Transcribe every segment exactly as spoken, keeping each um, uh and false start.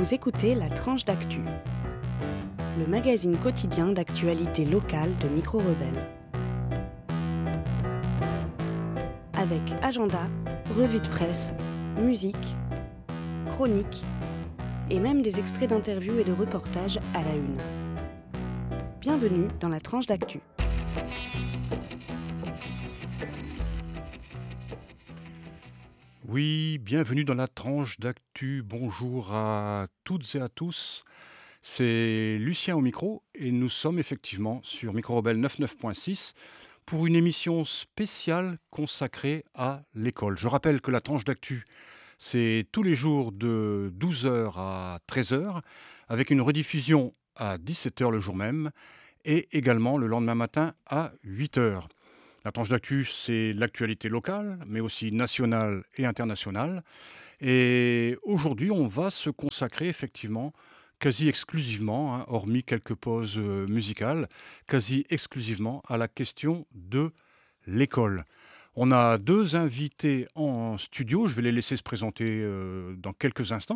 Vous écoutez La Tranche d'Actu, le magazine quotidien d'actualité locale de Micro Rebelle. Avec agenda, revue de presse, musique, chroniques et même des extraits d'interviews et de reportages à la une. Bienvenue dans La Tranche d'Actu. Oui, bienvenue dans La Tranche d'Actu. Bonjour à toutes et à tous. C'est Lucien au micro et nous sommes effectivement sur Micro Rebelle quatre-vingt-neuf point six pour une émission spéciale consacrée à l'école. Je rappelle que La Tranche d'Actu, c'est tous les jours de douze heures à treize heures avec une rediffusion à dix-sept heures le jour même et également le lendemain matin à huit heures. La tranche d'actu, c'est l'actualité locale, mais aussi nationale et internationale. Et aujourd'hui, on va se consacrer effectivement, quasi exclusivement, hein, hormis quelques pauses euh, musicales, quasi exclusivement à la question de l'école. On a deux invités en studio, je vais les laisser se présenter euh, dans quelques instants.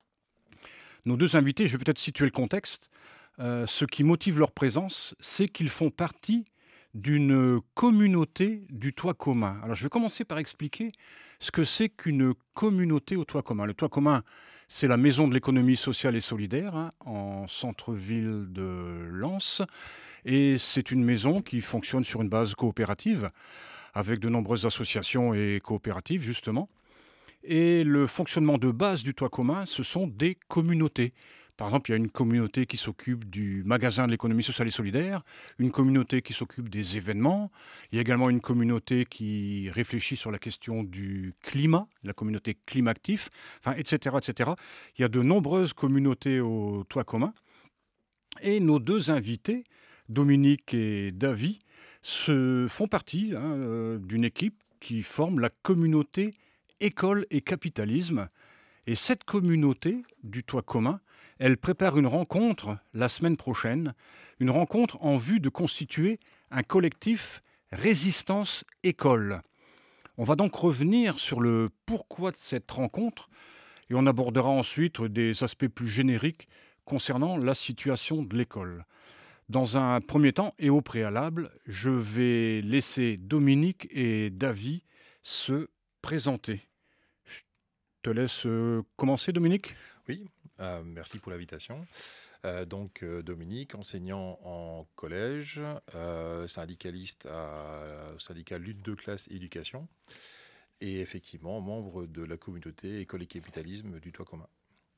Nos deux invités, je vais peut-être situer le contexte. Euh, ce qui motive leur présence, c'est qu'ils font partie d'une communauté du toit commun. Alors je vais commencer par expliquer ce que c'est qu'une communauté au toit commun. Le toit commun, c'est la maison de l'économie sociale et solidaire, hein, en centre-ville de Lens. Et c'est une maison qui fonctionne sur une base coopérative, avec de nombreuses associations et coopératives, justement. Et le fonctionnement de base du toit commun, ce sont des communautés. Par exemple, il y a une communauté qui s'occupe du magasin de l'économie sociale et solidaire, une communauté qui s'occupe des événements, il y a également une communauté qui réfléchit sur la question du climat, la communauté Climactif, enfin, et cetera, et cetera. Il y a de nombreuses communautés au toit commun. Et nos deux invités, Dominique et Davy, se font partie hein, euh, d'une équipe qui forme la communauté École et Capitalisme. Et cette communauté du toit commun, elle prépare une rencontre la semaine prochaine, une rencontre en vue de constituer un collectif Résistance École. On va donc revenir sur le pourquoi de cette rencontre et on abordera ensuite des aspects plus génériques concernant la situation de l'école. Dans un premier temps et au préalable, je vais laisser Dominique et Davy se présenter. Je te laisse euh, commencer, Dominique. Oui, euh, merci pour l'invitation. Euh, donc, euh, Dominique, enseignant en collège, euh, syndicaliste à- au syndicat Lutte de classe et éducation, et effectivement membre de la communauté École et Capitalisme du toit commun.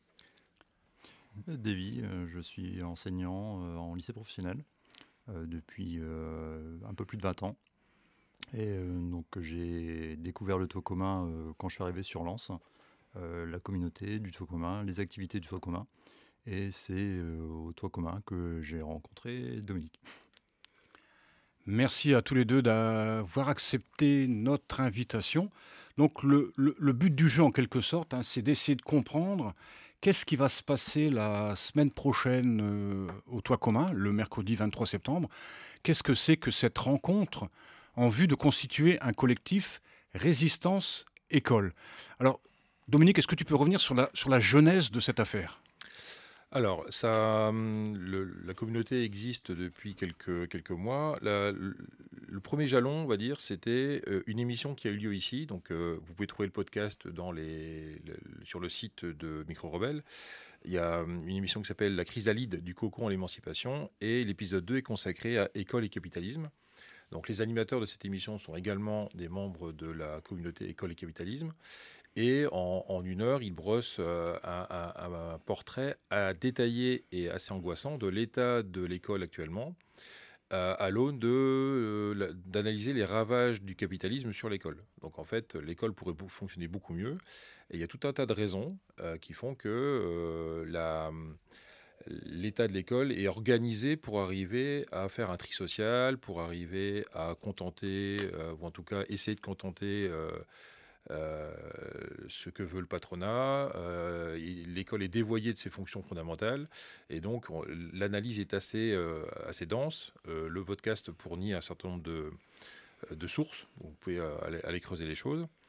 Davy, euh, je suis enseignant euh, en lycée professionnel euh, depuis euh, un peu plus de vingt ans. Et euh, donc j'ai découvert le toit commun euh, quand je suis arrivé sur Lens, euh, la communauté du toit commun, les activités du toit commun. Et c'est euh, au toit commun que j'ai rencontré Dominique. Merci à tous les deux d'avoir accepté notre invitation. Donc le, le- le but du jeu en quelque sorte, hein, c'est d'essayer de comprendre qu'est-ce qui va se passer la semaine prochaine euh, au toit commun, le mercredi vingt-trois septembre. Qu'est-ce que c'est que cette rencontre en vue de constituer un collectif Résistance École. Alors Dominique, est-ce que tu peux revenir sur la, sur la genèse de cette affaire ? Alors, ça, hum, le- la communauté existe depuis quelques, quelques mois. La- le, le premier jalon, on va dire, c'était euh, une émission qui a eu lieu ici. Donc, euh, vous pouvez trouver le podcast dans les, le- sur le site de Micro Rebelle. Il y a hum, une émission qui s'appelle La chrysalide du cocon à l'émancipation. Et l'épisode deux est consacré à École et Capitalisme. Donc, les animateurs de cette émission sont également des membres de la communauté École et Capitalisme. Et en, en une heure, il brosse euh, un, un- un portrait à détaillé et assez angoissant de l'état de l'école actuellement, euh, à l'aune de, euh, la- d'analyser les ravages du capitalisme sur l'école. Donc en fait, l'école pourrait bou- fonctionner beaucoup mieux. Et il y a tout un tas de raisons euh, qui font que euh, la, l'état de l'école est organisé pour arriver à faire un tri social, pour arriver à contenter, euh, ou en tout cas essayer de contenter euh, euh, ce que veut le patronat. Euh, il- l'école est dévoyée de ses fonctions fondamentales et donc on- l'analyse est assez, euh, assez dense. Euh, le podcast fournit un certain nombre de, de sources, vous pouvez euh, aller, aller creuser les choses.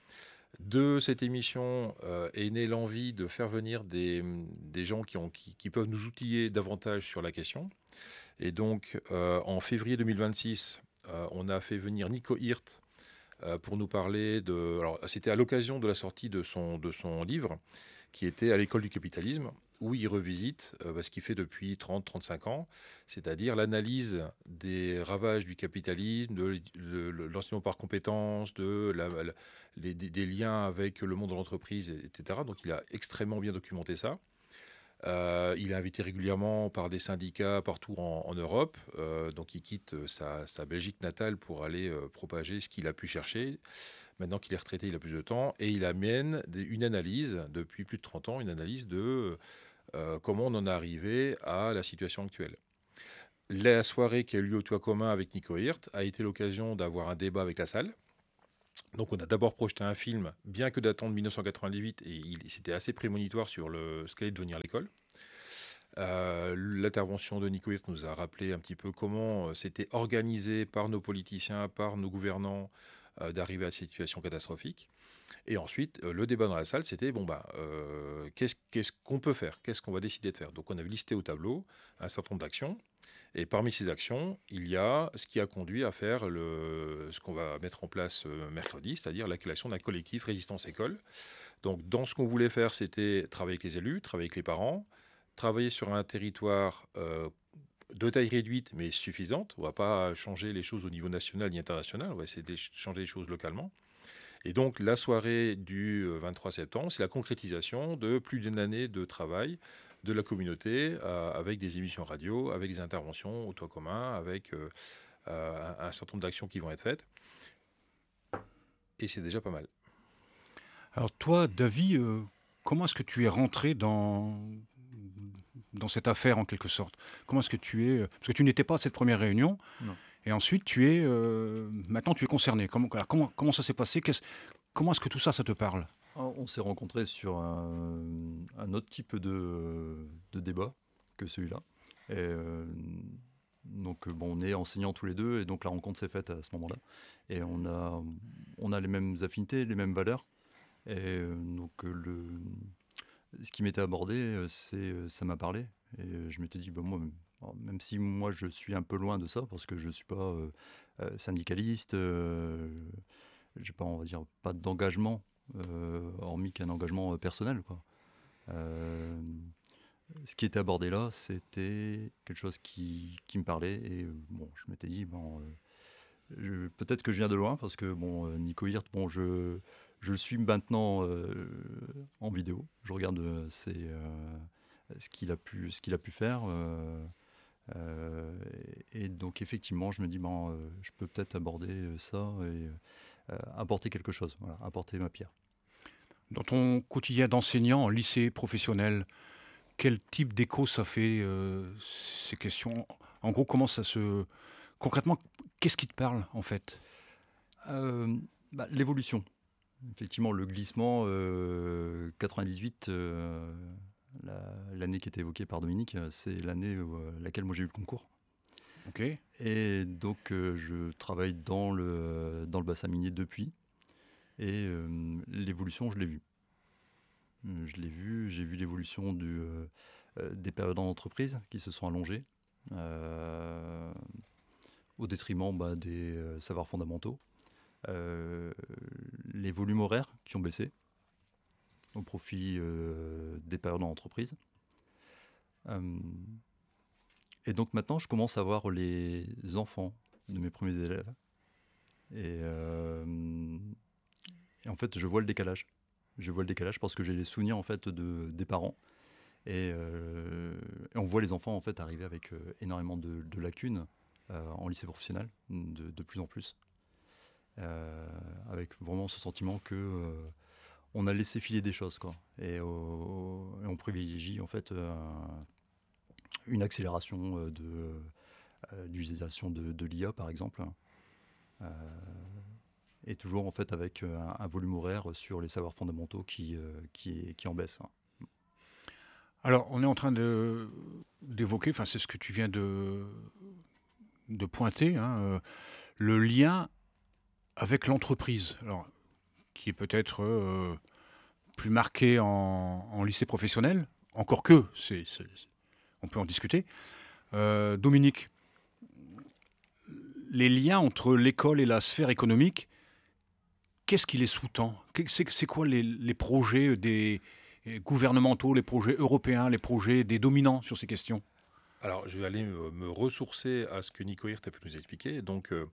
De cette émission euh, est née l'envie de faire venir des, des gens qui, ont, qui, qui peuvent nous outiller davantage sur la question. Et donc, euh, en février deux mille vingt-six, euh, on a fait venir Nico Hirt euh, pour nous parler de... Alors, c'était à l'occasion de la sortie de son, de son livre, qui était à l'école du capitalisme, où il revisite euh, ce qu'il fait depuis trente à trente-cinq ans, c'est-à-dire l'analyse des ravages du capitalisme, de, de, de l'enseignement par compétences, de la, la, les, des, des liens avec le monde de l'entreprise, et cetera. Donc il a extrêmement bien documenté ça. Euh, il est invité régulièrement par des syndicats partout en, en Europe. Euh, donc il quitte sa, sa Belgique natale pour aller euh, propager ce qu'il a pu chercher. Maintenant qu'il est retraité, il a plus de temps. Et il amène une analyse, depuis plus de trente ans, une analyse de euh, comment on en est arrivé à la situation actuelle. La soirée qui a eu lieu au Toit commun avec Nico Hirt a été l'occasion d'avoir un débat avec la salle. Donc on a d'abord projeté un film, bien que datant de mille neuf cent quatre-vingt-dix-huit, et il, c'était assez prémonitoire sur le, ce qu'allait devenir l'école. Euh, l'intervention de Nico Hirt nous a rappelé un petit peu comment c'était organisé par nos politiciens, par nos gouvernants, euh, d'arriver à cette situation catastrophique. Et ensuite, euh, le débat dans la salle, c'était, bon, bah, euh, qu'est-ce, qu'est-ce qu'on peut faire? Qu'est-ce qu'on va décider de faire? Donc on avait listé au tableau un certain nombre d'actions. Et parmi ces actions, il y a ce qui a conduit à faire le, ce qu'on va mettre en place euh, mercredi, c'est-à-dire la création d'un collectif Résistance École. Donc, dans ce qu'on voulait faire, c'était travailler avec les élus, travailler avec les parents, travailler sur un territoire euh, de taille réduite, mais suffisante. On ne va pas changer les choses au niveau national ni international, on va essayer de changer les choses localement. Et donc, la soirée du vingt-trois septembre, c'est la concrétisation de plus d'une année de travail de la communauté, euh, avec des émissions radio, avec des interventions au Toit commun, avec euh, euh, un, un certain nombre d'actions qui vont être faites. Et c'est déjà pas mal. Alors toi, David, euh, comment est-ce que tu es rentré dans, dans cette affaire en quelque sorte? Comment est-ce que tu es... Parce que tu n'étais pas à cette première réunion. Non. Et ensuite, tu es... Euh, maintenant, tu es concerné. Comment, alors, comment, comment ça s'est passé? Qu'est-ce, Comment est-ce que tout ça, ça te parle? On s'est rencontrés sur un, un autre type de, de débat que celui-là. Et euh, donc, bon, on est enseignants tous les deux, et donc la rencontre s'est faite à ce moment-là. Et on a, on a les mêmes affinités, les mêmes valeurs. Et euh, donc, le, ce qui m'était abordé, c'est, ça m'a parlé. Et je m'étais dit, bah, moi, même si moi je suis un peu loin de ça, parce que je ne suis pas euh, syndicaliste, euh, j'ai pas, on va dire, pas d'engagement. Euh, hormis qu'un engagement personnel, quoi. Euh, ce qui était abordé là, c'était quelque chose qui, qui me parlait, et euh, bon, je m'étais dit, bon, euh, je, peut-être que je viens de loin, parce que bon, Nico Hirt, bon, je, je le suis maintenant euh, en vidéo, je regarde euh, ses, euh, ce qu'il a pu, ce qu'il a pu faire, euh, euh, et, et donc effectivement, je me dis, bon, euh, je peux peut-être aborder ça et Euh, apporter quelque chose, voilà, apporter ma pierre. Dans ton quotidien d'enseignant en lycée professionnel, quel type d'écho ça fait, euh, ces questions? En gros, comment ça se... Concrètement, qu'est-ce qui te parle, en fait? euh, bah, L'évolution. Effectivement, le glissement, euh, quatre-vingt-dix-huit, euh, la, l'année qui était évoquée par Dominique, c'est l'année où, euh, laquelle moi j'ai eu le concours. Ok. Et donc, euh, je travaille dans le, dans le bassin minier depuis. Et euh, l'évolution, je l'ai vue. Je l'ai vu, j'ai vu l'évolution du, euh, euh, des périodes en entreprise qui se sont allongées, euh, au détriment bah, des euh, savoirs fondamentaux. Euh, les volumes horaires qui ont baissé au profit euh, des périodes en entreprise. Euh, Et donc maintenant, je commence à voir les enfants de mes premiers élèves. Et, euh, et en fait, je vois le décalage. Je vois le décalage parce que j'ai les souvenirs en fait de, des parents. Et, euh, et on voit les enfants en fait arriver avec euh, énormément de, de lacunes euh, en lycée professionnel, de, de plus en plus. Euh, avec vraiment ce sentiment que euh, on a laissé filer des choses, quoi. Et, euh, et on privilégie en fait euh, une accélération de euh, d'utilisation de, de l'I A, par exemple, euh, et toujours en fait avec un, un volume horaire sur les savoirs fondamentaux qui, euh, qui, qui en baisse. Alors, on est en train de, d'évoquer, enfin, c'est ce que tu viens de, de pointer, hein, euh, le lien avec l'entreprise. Alors, qui est peut-être euh, plus marqué en, en lycée professionnel, encore que, c'est, c'est, on peut en discuter. Euh, Dominique, les liens entre l'école et la sphère économique, qu'est-ce qui les sous-tend? c'est, c'est quoi les, les projets des gouvernementaux, les projets européens, les projets des dominants sur ces questions? Alors, je vais aller me, me ressourcer à ce que Nico Hirt a pu nous expliquer. Donc, euh,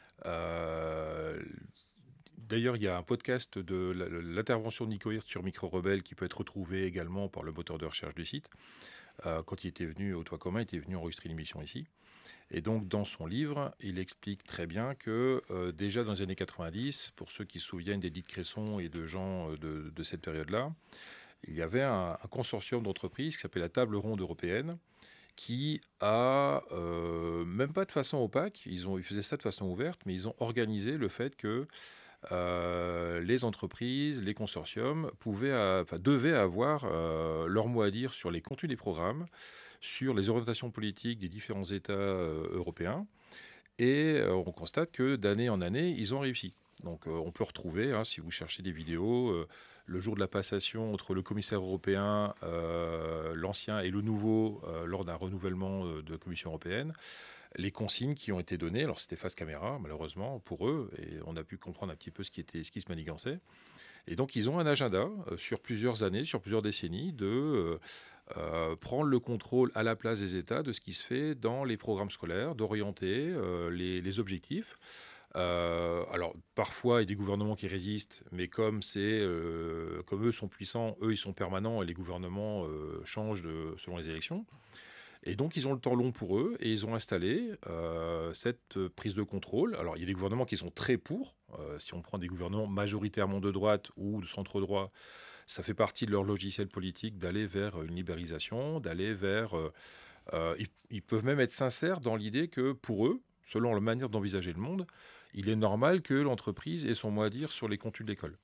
euh, d'ailleurs, il y a un podcast de l'intervention de Nico Hirt sur Micro Rebelle qui peut être retrouvé également par le moteur de recherche du site. Euh, quand il était venu au Toit commun, il était venu enregistrer une émission ici. Et donc, dans son livre, il explique très bien que euh, déjà dans les années quatre-vingt-dix, pour ceux qui se souviennent d'Édith Cresson et de gens de, de cette période-là, il y avait un, un consortium d'entreprises qui s'appelait la Table ronde européenne, qui a, euh, même pas de façon opaque, ils, ont, ils faisaient ça de façon ouverte, mais ils ont organisé le fait que euh, les entreprises, les consortiums pouvaient, euh, enfin, devaient avoir euh, leur mot à dire sur les contenus des programmes, sur les orientations politiques des différents États euh, européens. Et euh, on constate que d'année en année, ils ont réussi. Donc euh, on peut retrouver, hein, si vous cherchez des vidéos, euh, le jour de la passation entre le commissaire européen, euh, l'ancien et le nouveau, euh, lors d'un renouvellement euh, de la Commission européenne, les consignes qui ont été données. Alors c'était face caméra, malheureusement, pour eux, et on a pu comprendre un petit peu ce qui, était, ce qui se manigançait. Et donc ils ont un agenda euh, sur plusieurs années, sur plusieurs décennies, de euh, euh, prendre le contrôle à la place des États de ce qui se fait dans les programmes scolaires, d'orienter euh, les, les objectifs. Euh, alors parfois il y a des gouvernements qui résistent, mais comme c'est euh, comme eux sont puissants, eux ils sont permanents et les gouvernements euh, changent de, selon les élections. Et donc ils ont le temps long pour eux et ils ont installé euh, cette prise de contrôle. Alors il y a des gouvernements qui sont très pour. Euh, si on prend des gouvernements majoritairement de droite ou de centre droit, ça fait partie de leur logiciel politique d'aller vers une libéralisation, d'aller vers. Euh, euh, ils, ils peuvent même être sincères dans l'idée que pour eux, selon leur manière d'envisager le monde, il est normal que l'entreprise ait son mot à dire sur les contenus de l'école.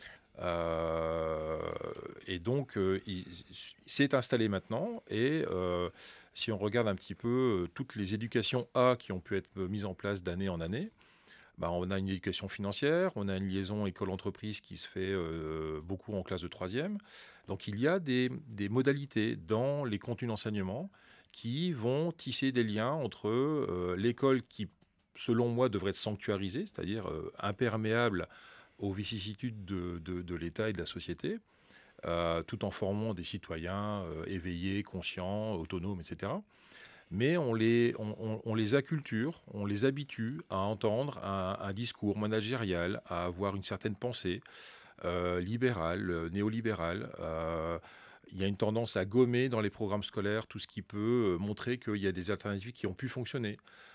Euh, et donc, euh, il, c'est installé maintenant. Et euh, si on regarde un petit peu euh, toutes les éducations A qui ont pu être mises en place d'année en année, bah, on a une éducation financière, on a une liaison école-entreprise qui se fait euh, beaucoup en classe de troisième. Donc, il y a des, des modalités dans les contenus d'enseignement qui vont tisser des liens entre euh, l'école qui, selon moi, devrait être sanctuarisée, c'est-à-dire euh, imperméable aux vicissitudes de, de, de l'État et de la société, euh, tout en formant des citoyens euh, éveillés, conscients, autonomes, et cetera. Mais on les, on, on, on les acculture, on les habitue à entendre un, un discours managérial, à avoir une certaine pensée euh, libérale, néolibérale. Euh, il y a une tendance à gommer dans les programmes scolaires tout ce qui peut montrer qu'il y a des alternatives qui ont pu fonctionner.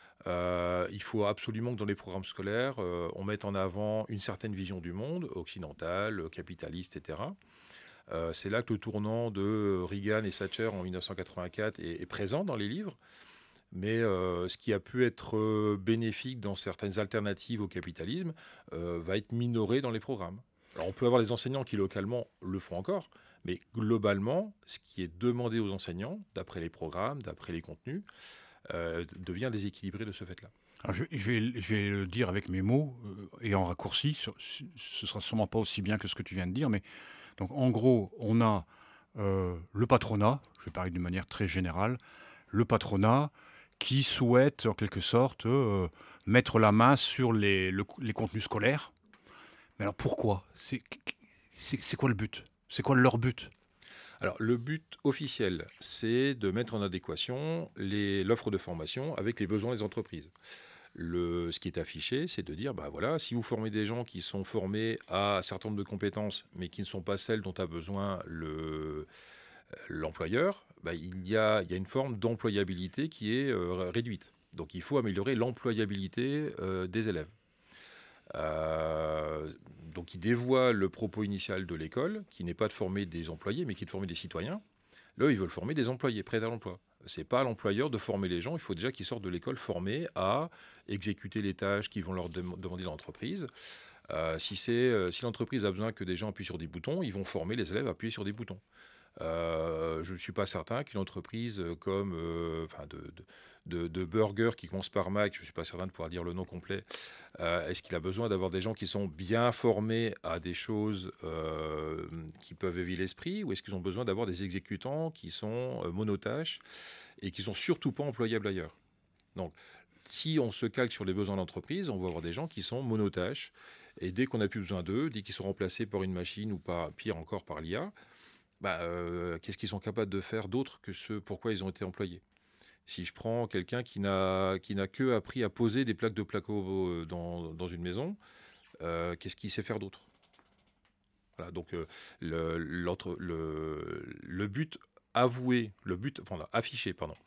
Euh, il faut absolument que dans les programmes scolaires, euh, on mette en avant une certaine vision du monde, occidentale, capitaliste, et cetera. Euh, c'est là que le tournant de Reagan et Thatcher en dix-neuf cent quatre-vingt-quatre est, est présent dans les livres. Mais euh, ce qui a pu être euh, bénéfique dans certaines alternatives au capitalisme euh, va être minoré dans les programmes. Alors on peut avoir des enseignants qui localement le font encore, mais globalement, ce qui est demandé aux enseignants, d'après les programmes, d'après les contenus, euh, devient déséquilibré de ce fait-là. Alors je, je, vais, je vais le dire avec mes mots euh, et en raccourci, ce ne sera sûrement pas aussi bien que ce que tu viens de dire, mais donc en gros, on a euh, le patronat, je vais parler d'une manière très générale, le patronat qui souhaite en quelque sorte euh, mettre la main sur les, le, les contenus scolaires. Mais alors pourquoi ? c'est, c'est, c'est quoi le but ? C'est quoi leur but ? Alors, le but officiel, c'est de mettre en adéquation les, l'offre de formation avec les besoins des entreprises. Le, ce qui est affiché, c'est de dire, bah voilà, si vous formez des gens qui sont formés à un certain nombre de compétences, mais qui ne sont pas celles dont a besoin le, l'employeur, bah, il, y a, il y a une forme d'employabilité qui est euh, réduite. Donc, il faut améliorer l'employabilité euh, des élèves. Euh, donc il dévoie le propos initial de l'école, qui n'est pas de former des employés, mais qui est de former des citoyens. Là, ils veulent former des employés prêts à l'emploi. Ce n'est pas à l'employeur de former les gens, il faut déjà qu'ils sortent de l'école formés à exécuter les tâches qui vont leur dem- demander l'entreprise. Euh, si, c'est, euh, si l'entreprise a besoin que des gens appuient sur des boutons, ils vont former les élèves à appuyer sur des boutons. Euh, je ne suis pas certain qu'une entreprise comme euh, enfin de, de, de, de burger qui commence par Mac, je ne suis pas certain de pouvoir dire le nom complet, euh, est-ce qu'il a besoin d'avoir des gens qui sont bien formés à des choses euh, qui peuvent éveiller l'esprit, ou est-ce qu'ils ont besoin d'avoir des exécutants qui sont euh, monotâches et qui ne sont surtout pas employables ailleurs? Donc, si on se calque sur les besoins d'entreprise, on va avoir des gens qui sont monotâches, et dès qu'on n'a plus besoin d'eux, dès qu'ils sont remplacés par une machine ou pas, pire encore par l'I A, bah, euh, qu'est-ce qu'ils sont capables de faire d'autre que ce pourquoi ils ont été employés? Si je prends quelqu'un qui n'a qui n'a que appris à poser des plaques de placo euh, dans, dans une maison, euh, qu'est-ce qu'il sait faire d'autre? Voilà, donc euh, le, l'entre- le, le but avoué, le but, enfin, affiché, pardon,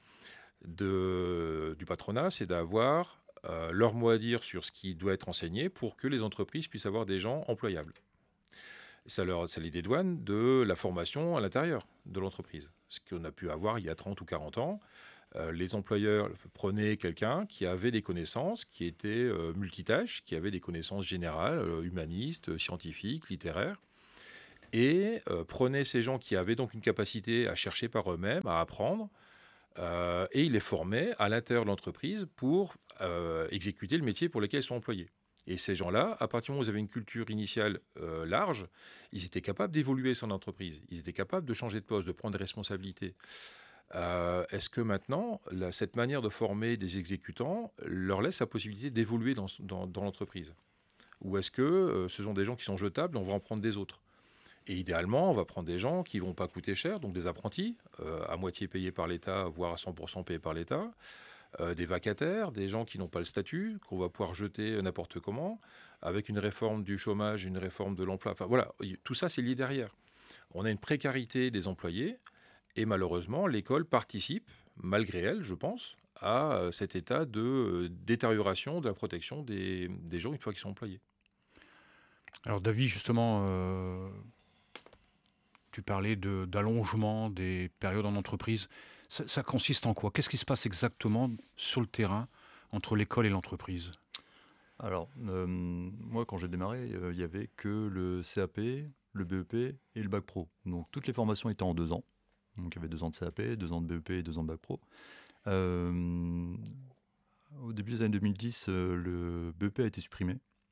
de, du patronat, c'est d'avoir euh, leur mot à dire sur ce qui doit être enseigné pour que les entreprises puissent avoir des gens employables. Ça, leur, ça les dédouane de la formation à l'intérieur de l'entreprise. Ce qu'on a pu avoir il y a trente ou quarante ans. Euh, les employeurs prenaient quelqu'un qui avait des connaissances, qui était euh, multitâche, qui avait des connaissances générales, euh, humanistes, scientifiques, littéraires, et euh, prenaient ces gens qui avaient donc une capacité à chercher par eux-mêmes, à apprendre, euh, et ils les formaient à l'intérieur de l'entreprise pour euh, exécuter le métier pour lequel ils sont employés. Et ces gens-là, à partir du moment où ils avaient une culture initiale euh, large, ils étaient capables d'évoluer son entreprise. Ils étaient capables de changer de poste, de prendre des responsabilités. Euh, est-ce que maintenant, la- cette manière de former des exécutants leur laisse la possibilité d'évoluer dans, dans- dans l'entreprise? Ou est-ce que euh, ce sont des gens qui sont jetables, on va en prendre des autres? Et idéalement, on va prendre des gens qui ne vont pas coûter cher, donc des apprentis, euh, à moitié payés par l'État, voire à cent pour cent payés par l'État, euh, des vacataires, des gens qui n'ont pas le statut, qu'on va pouvoir jeter n'importe comment, avec une réforme du chômage, une réforme de l'emploi. Enfin voilà, y- tout ça c'est lié derrière. On a une précarité des employés, et malheureusement, l'école participe, malgré elle, je pense, à euh, cet état de euh, détérioration de la protection des, des gens une fois qu'ils sont employés. Alors David, justement, euh, tu parlais de- d'allongement des périodes en entreprise. Ça, ça consiste en quoi? Qu'est-ce qui se passe exactement sur le terrain entre l'école et l'entreprise? Alors, euh, moi, quand j'ai démarré, euh, il n'y avait que le C A P, le B E P et le bac pro. Donc, toutes les formations étaient en deux ans. Donc, il y avait deux ans de C A P, deux ans de B E P et deux ans de bac pro. Euh, au début des années deux mille dix, euh, le B E P a été supprimé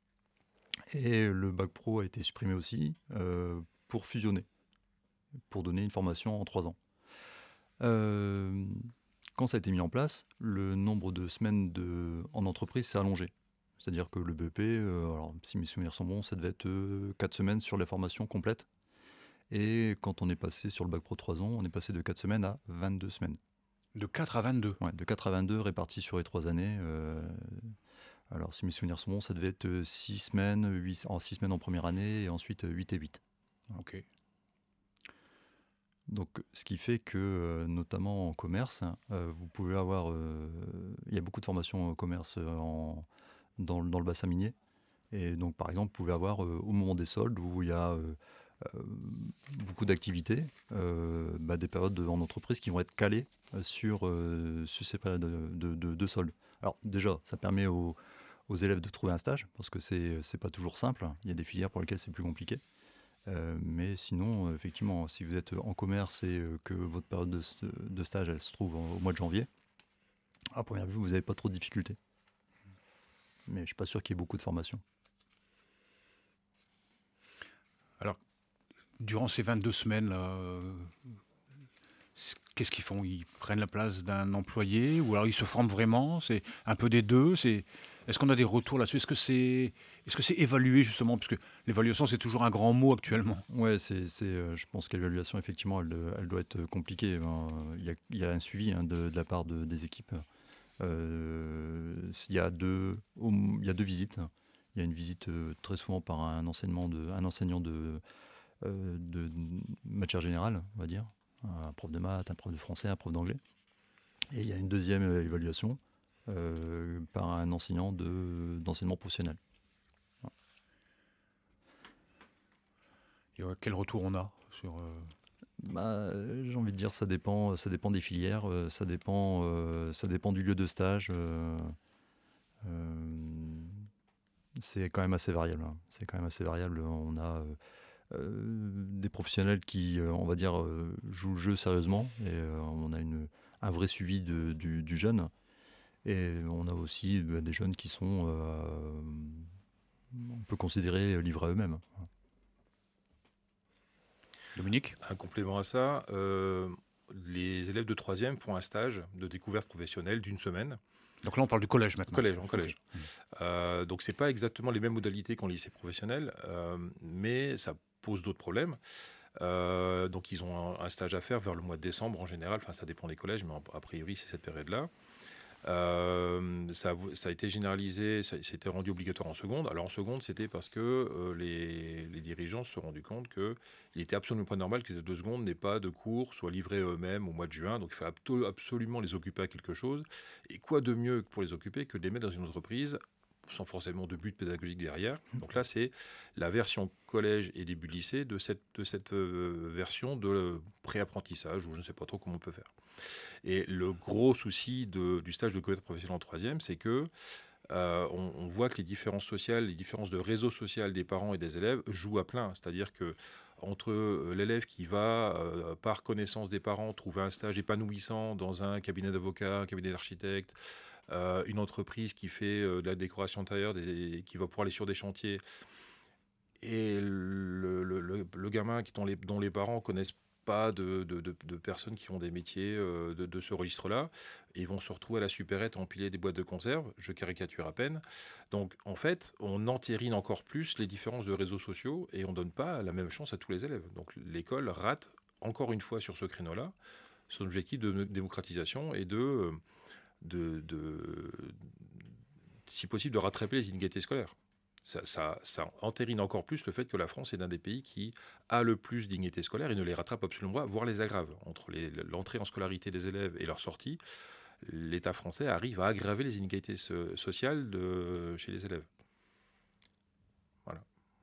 et le bac pro a été supprimé aussi euh, pour fusionner, pour donner une formation en trois ans. Euh, quand ça a été mis en place, le nombre de semaines de, en entreprise s'est allongé. C'est-à-dire que le B E P, euh, alors, si mes souvenirs sont bons, ça devait être euh, quatre semaines sur la formation complète. Et quand on est passé sur le bac pro trois ans, on est passé de quatre semaines à vingt-deux semaines. De quatre à vingt-deux. Ouais, de quatre à vingt-deux répartis sur les trois années. euh, alors, si mes souvenirs sont bons, ça devait être six semaines, huit, en six semaines en première année, et ensuite huit et huit. Ok. Donc, ce qui fait que, euh, notamment en commerce, euh, vous pouvez avoir. euh, Il y a beaucoup de formations au commerce euh, en, dans, le- dans le bassin minier. Et donc, par exemple, vous pouvez avoir euh, au moment des soldes où il y a euh, euh, beaucoup d'activités, euh, bah, des périodes de- en entreprise qui vont être calées euh, sur, euh, sur ces périodes de, de, de- de soldes. Alors, déjà, ça permet aux, aux élèves de trouver un stage parce que c'est c'est pas toujours simple. Il y a des filières pour lesquelles c'est plus compliqué. Euh, mais sinon, euh, effectivement, si vous êtes en commerce et euh, que votre période de, de stage elle se trouve en- au mois de janvier, à première vue, vous n'avez pas trop de difficultés. Mais je ne suis pas sûr qu'il y ait beaucoup de formations. Alors, durant ces vingt-deux semaines, là, euh, qu'est-ce qu'ils font? Ils prennent la place d'un employé ou alors ils se forment vraiment? C'est un peu des deux. C'est... Est-ce qu'on a des retours là-dessus? Est-ce que c'est, est-ce que c'est évalué justement? Parce que l'évaluation, c'est toujours un grand mot actuellement. Ouais, c'est, c'est, euh, je pense que l'évaluation, effectivement, elle, euh, elle doit être compliquée. Ben, Il y a, il y a un suivi hein, de, de la part de- des équipes. Euh, il y a deux, au- il y a deux visites. Il y a une visite euh, très souvent par un, enseignement de, un enseignant de, euh, de matière générale, on va dire. Un prof de maths, un prof de français, un prof d'anglais. Et il y a une deuxième euh, évaluation euh, par un enseignant de, d'enseignement professionnel. Et, euh, quel retour on a sur... euh, Bah, euh, j'ai envie de dire, ça dépend, ça dépend des filières, euh, ça dépend, euh, ça dépend du lieu de stage. euh, euh, c'est quand même assez variable. hein. C'est quand même assez variable. On a, euh, euh, des professionnels qui, euh, on va dire, euh, jouent le jeu sérieusement. Et euh, on a une, un vrai suivi de, du, du jeune. Et on a aussi bah, des jeunes qui sont, euh, on peut considérer, livrés à eux-mêmes. Dominique ? Un complément à ça, euh, les élèves de troisième font un stage de découverte professionnelle d'une semaine. Donc là, on parle du collège maintenant. Collège, en collège. Okay. Euh, donc c'est pas exactement les mêmes modalités qu'en lycée professionnel, euh, mais ça pose d'autres problèmes. Euh, donc ils ont un, un stage à faire vers le mois de décembre en général. Enfin, ça dépend des collèges, mais en, a priori c'est cette période-là. Euh, ça, ça a été généralisé, ça, ça a été rendu obligatoire en seconde. Alors en seconde, c'était parce que euh, les, les dirigeants se sont rendus compte qu'il était absolument pas normal que les élèves de seconde n'aient pas de cours, soient livrés eux-mêmes au mois de juin. Donc il fallait absolument les occuper à quelque chose. Et quoi de mieux pour les occuper que de les mettre dans une entreprise sans forcément de but pédagogique derrière. Donc là, c'est la version collège et début de lycée de cette, de cette euh, version de euh, pré-apprentissage, ou je ne sais pas trop comment on peut faire. Et le gros souci de, du stage de découverte professionnelle en troisième, c'est que euh, on, on voit que les différences sociales, les différences de réseau social des parents et des élèves jouent à plein. C'est-à-dire que entre euh, l'élève qui va, euh, par connaissance des parents, trouver un stage épanouissant dans un cabinet d'avocat, un cabinet d'architecte, euh, une entreprise qui fait euh, de la décoration intérieure, des, qui va pouvoir aller sur des chantiers, et le, le, le, le gamin qui, dont, les, dont les parents connaissent pas de, de, de, de personnes qui ont des métiers euh, de, de ce registre-là, et ils vont se retrouver à la supérette à empiler des boîtes de conserve, je caricature à peine. Donc en fait, on entérine encore plus les différences de réseaux sociaux et on ne donne pas la même chance à tous les élèves. Donc l'école rate encore une fois sur ce créneau-là son objectif de démocratisation et de, de, de si possible, de rattraper les inégalités scolaires. Ça, ça, ça entérine encore plus le fait que la France est l'un des pays qui a le plus d'inégalités scolaires et ne les rattrape absolument pas, voire les aggrave. Entre les, l'entrée en scolarité des élèves et leur sortie, l'État français arrive à aggraver les inégalités so- sociales de, chez les élèves. Voilà.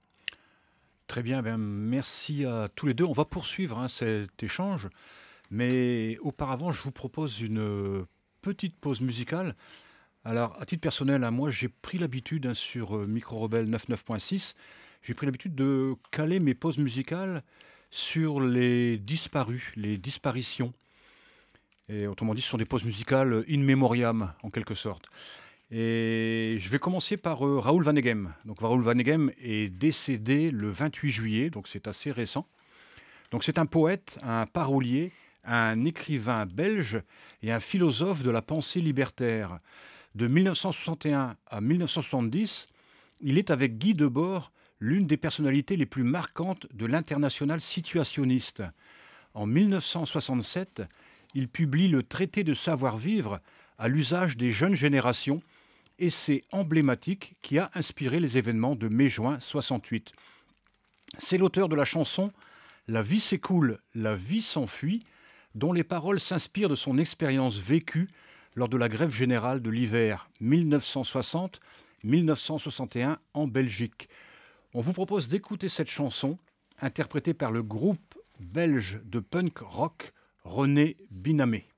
Très bien, bien, merci à tous les deux. On va poursuivre hein, cet échange, mais auparavant, je vous propose une petite pause musicale. Alors, à titre personnel, hein, moi, j'ai pris l'habitude hein, sur euh, Micro Rebelle quatre-vingt-neuf point six, j'ai pris l'habitude de caler mes pauses musicales sur les disparus, les disparitions. Et autrement dit, ce sont des pauses musicales in memoriam, en quelque sorte. Et je vais commencer par euh, Raoul Vaneigem. Donc, Raoul Vaneigem est décédé le vingt-huit juillet, donc c'est assez récent. Donc, c'est un poète, un parolier, un écrivain belge et un philosophe de la pensée libertaire. De mille neuf cent soixante et un à mille neuf cent soixante-dix, il est avec Guy Debord l'une des personnalités les plus marquantes de l'international situationniste. En mille neuf cent soixante-sept, il publie le Traité de savoir-vivre à l'usage des jeunes générations, essai emblématique qui a inspiré les événements de mai-juin soixante-huit. C'est l'auteur de la chanson « La vie s'écoule, la vie s'enfuit », dont les paroles s'inspirent de son expérience vécue lors de la grève générale de l'hiver mille neuf cent soixante mille neuf cent soixante et un en Belgique. On vous propose d'écouter cette chanson, interprétée par le groupe belge de punk rock René Binamé.